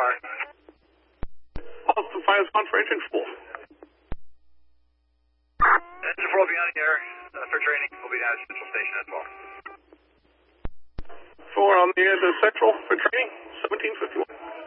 fire. Austin 5 is on for engine 4. Engine 4 will be on the air for training. We'll be down at Central Station as well. 4 on the end of Central for training, 1751.